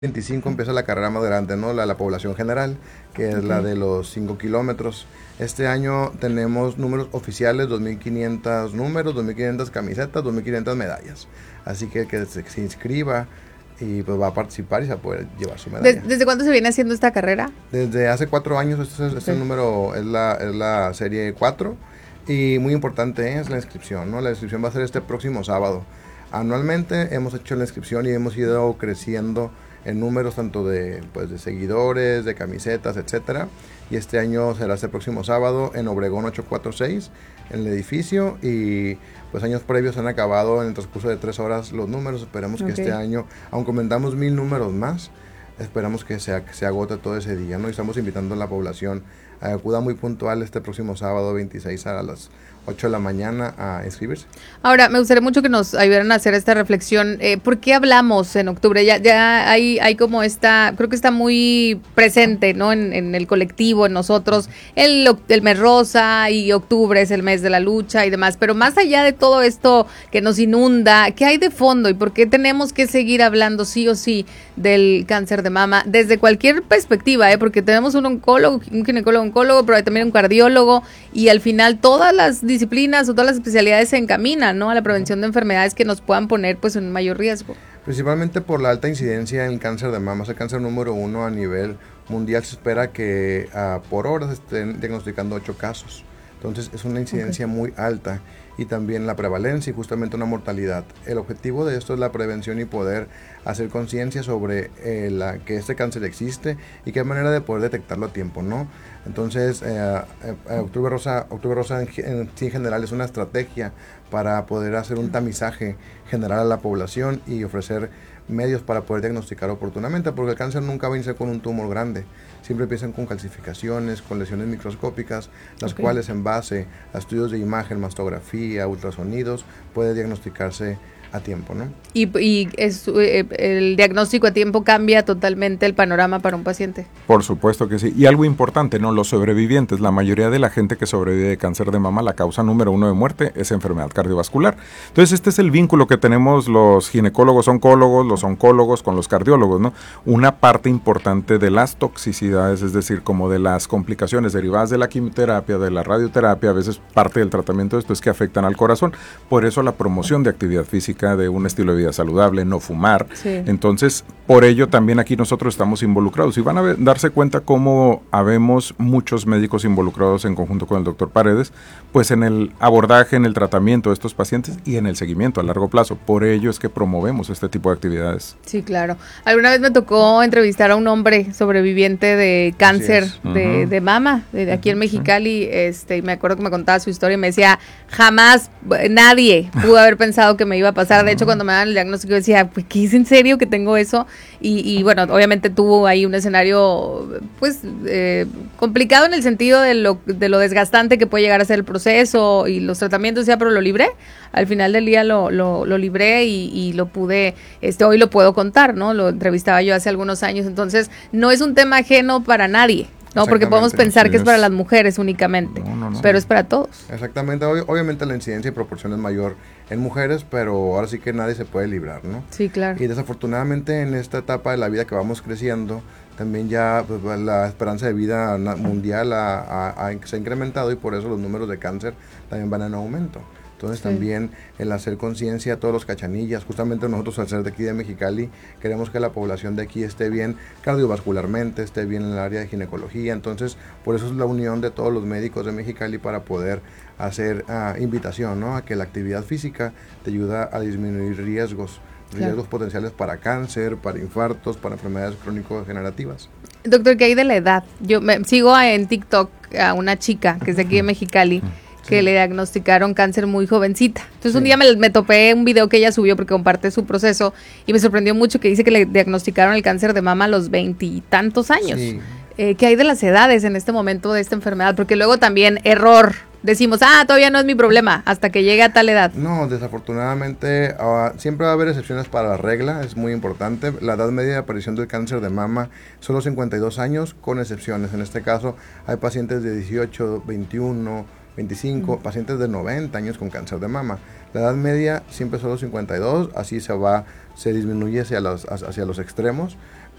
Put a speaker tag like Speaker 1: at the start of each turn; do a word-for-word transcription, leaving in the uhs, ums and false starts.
Speaker 1: veinticinco empieza la carrera más grande, ¿no? La, la población general, que es okay. la de los cinco kilómetros. Este año tenemos números oficiales, dos mil quinientos números, dos mil quinientas camisetas, dos mil quinientas medallas. Así que el que se, se inscriba y pues va a participar y se va a poder llevar su medalla.
Speaker 2: ¿Desde cuándo se viene haciendo esta carrera?
Speaker 1: Desde hace cuatro años, este, este okay. número es la, es la serie cuatro y muy importante es la inscripción, ¿no? La inscripción va a ser este próximo sábado. Anualmente hemos hecho la inscripción y hemos ido creciendo en números tanto de, pues, de seguidores, de camisetas, etcétera. Y este año será este próximo sábado en Obregón ochocientos cuarenta y seis, en el edificio. Y pues años previos han acabado en el transcurso de tres horas los números. Esperemos okay. que este año, aunque aumentamos mil números más, esperamos que se, que se agote todo ese día, ¿no? Y estamos invitando a la población a que acuda muy puntual este próximo sábado veintiséis a las ocho de la mañana a inscribirse.
Speaker 2: Ahora, me gustaría mucho que nos ayudaran a hacer esta reflexión. Eh, ¿Por qué hablamos en octubre? Ya, ya hay, hay como esta, creo que está muy presente, ¿no? En, en el colectivo, en nosotros, el, el mes rosa y octubre es el mes de la lucha y demás. Pero más allá de todo esto que nos inunda, ¿qué hay de fondo y por qué tenemos que seguir hablando sí o sí del cáncer de mama desde cualquier perspectiva, ¿eh? Porque tenemos un oncólogo, un ginecólogo, oncólogo, pero hay también un cardiólogo y al final todas las disciplinas o todas las especialidades se encaminan, ¿no? A la prevención de enfermedades que nos puedan poner pues en mayor riesgo.
Speaker 1: Principalmente por la alta incidencia en el cáncer de mama, es el cáncer número uno a nivel mundial. Se espera que uh, por hora se estén diagnosticando ocho casos. Entonces es una incidencia okay. muy alta y también la prevalencia y justamente una mortalidad. El objetivo de esto es la prevención y poder hacer conciencia sobre eh, la, que este cáncer existe y qué manera de poder detectarlo a tiempo, ¿no? Entonces, eh, eh, Octubre Rosa, Octubre Rosa en, en, en general es una estrategia para poder hacer un tamizaje general a la población y ofrecer medios para poder diagnosticar oportunamente, porque el cáncer nunca va a iniciar con un tumor grande, siempre empiezan con calcificaciones, con lesiones microscópicas, las okay. cuales en base a estudios de imagen, mastografía, ultrasonidos, puede diagnosticarse a tiempo, ¿no?
Speaker 2: Y, y es, eh, el diagnóstico a tiempo cambia totalmente el panorama para un paciente.
Speaker 3: Por supuesto que sí. Y algo importante, ¿no? Los sobrevivientes, la mayoría de la gente que sobrevive de cáncer de mama, la causa número uno de muerte es enfermedad cardiovascular. Entonces, este es el vínculo que tenemos los ginecólogos, oncólogos, los oncólogos con los cardiólogos, ¿no? Una parte importante de las toxicidades, es decir, como de las complicaciones derivadas de la quimioterapia, de la radioterapia, a veces parte del tratamiento de esto es que afectan al corazón. Por eso la promoción de actividad física, de un estilo de vida saludable, no fumar. Sí. Entonces, por ello también aquí nosotros estamos involucrados y van a ver, darse cuenta cómo habemos muchos médicos involucrados en conjunto con el doctor Paredes, pues en el abordaje, en el tratamiento de estos pacientes y en el seguimiento a largo plazo. Por ello es que promovemos este tipo de actividades.
Speaker 2: Sí, claro. Alguna vez me tocó entrevistar a un hombre sobreviviente de cáncer de, uh-huh. de mama, de, de aquí uh-huh. en Mexicali, este, y me acuerdo que me contaba su historia y me decía, jamás nadie pudo haber pensado que me iba a pasar. De hecho, cuando me daban el diagnóstico, yo decía, pues, ¿qué es en serio que tengo eso? Y, y bueno, obviamente tuvo ahí un escenario, pues, eh, complicado en el sentido de lo, de lo desgastante que puede llegar a ser el proceso y los tratamientos, ya, pero lo libré. Al final del día lo, lo, lo libré y, y lo pude, este, hoy lo puedo contar, ¿no? Lo entrevistaba yo hace algunos años, entonces no es un tema ajeno para nadie. No, porque podemos pensar sí, que es para las mujeres únicamente, no, no, no, pero es para todos.
Speaker 1: Exactamente, Ob- obviamente la incidencia y proporción es mayor en mujeres, pero ahora sí que nadie se puede librar, ¿no?
Speaker 2: Sí, claro.
Speaker 1: Y desafortunadamente en esta etapa de la vida que vamos creciendo, también ya pues, la esperanza de vida mundial ha, ha, ha, se ha incrementado y por eso los números de cáncer también van en aumento. Entonces sí. también el hacer conciencia a todos los cachanillas, justamente nosotros al ser de aquí de Mexicali, queremos que la población de aquí esté bien cardiovascularmente, esté bien en el área de ginecología, entonces por eso es la unión de todos los médicos de Mexicali para poder hacer uh, invitación, ¿no? A que la actividad física te ayuda a disminuir riesgos, claro. riesgos potenciales para cáncer, para infartos, para enfermedades crónico-degenerativas.
Speaker 2: Doctor, ¿qué hay de la edad? Yo me, sigo en TikTok a una chica que es de aquí de Mexicali, que sí. le diagnosticaron cáncer muy jovencita. Entonces sí. un día me, me topé un video que ella subió porque comparte su proceso y me sorprendió mucho que dice que le diagnosticaron el cáncer de mama a los veintitantos años. Sí. Eh, ¿Qué hay de las edades en este momento de esta enfermedad? Porque luego también error. Decimos, ah, todavía no es mi problema, hasta que llegue a tal edad.
Speaker 1: No, desafortunadamente, uh, siempre va a haber excepciones para la regla, es muy importante. La edad media de aparición del cáncer de mama son los cincuenta y dos años, con excepciones. En este caso, hay pacientes de dieciocho, veintiuno, veinticinco, uh-huh. pacientes de noventa años con cáncer de mama. La edad media siempre son los cincuenta y dos, así se va, se disminuye hacia los, hacia los extremos.